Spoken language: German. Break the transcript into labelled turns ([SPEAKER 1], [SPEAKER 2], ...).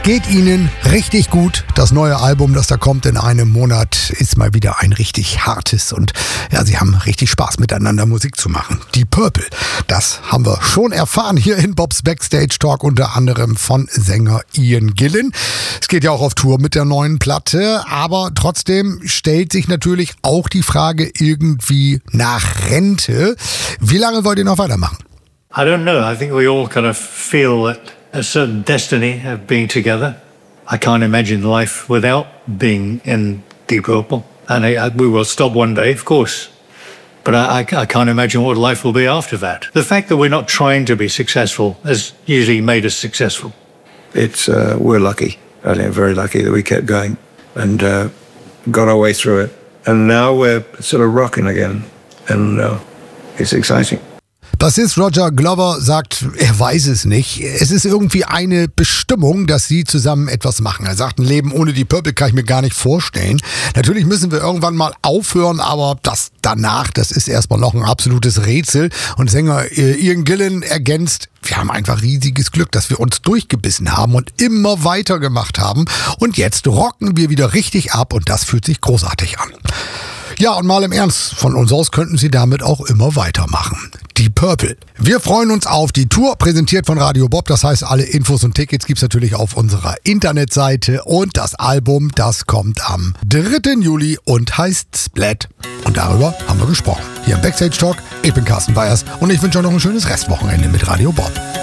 [SPEAKER 1] geht ihnen richtig gut. Das neue Album, das da kommt in einem Monat, ist mal wieder ein richtig hartes und ja, sie haben richtig Spaß miteinander Musik zu machen. Die Purple, das haben wir schon erfahren hier in Bobs Backstage Talk, unter anderem von Sänger Ian Gillan. Es geht ja auch auf Tour mit der neuen Platte, aber trotzdem stellt sich natürlich auch die Frage irgendwie nach Rente. Wie lange wollt ihr noch weitermachen?
[SPEAKER 2] I don't know. I think we all kind of feel that a certain destiny of being together. I can't imagine life without being in Deep Purple. And we will stop one day, of course. But I can't imagine what life will be after that. The fact that we're not trying to be successful has usually made us successful.
[SPEAKER 3] We're lucky. I think very lucky that we kept going and got our way through it. And now we're sort of rocking again. And it's exciting.
[SPEAKER 1] Bassist Roger Glover sagt, er weiß es nicht. Es ist irgendwie eine Bestimmung, dass sie zusammen etwas machen. Er sagt, ein Leben ohne die Purple kann ich mir gar nicht vorstellen. Natürlich müssen wir irgendwann mal aufhören, aber das danach, das ist erstmal noch ein absolutes Rätsel. Und Sänger Ian Gillan ergänzt, wir haben einfach riesiges Glück, dass wir uns durchgebissen haben und immer weitergemacht haben. Und jetzt rocken wir wieder richtig ab und das fühlt sich großartig an. Ja, und mal im Ernst, von uns aus könnten sie damit auch immer weitermachen. Die Purple. Wir freuen uns auf die Tour, präsentiert von Radio Bob. Das heißt, alle Infos und Tickets gibt's natürlich auf unserer Internetseite. Und das Album, das kommt am 3. Juli und heißt Splat. Und darüber haben wir gesprochen. Hier im Backstage Talk. Ich bin Carsten Weyers und ich wünsche euch noch ein schönes Restwochenende mit Radio Bob.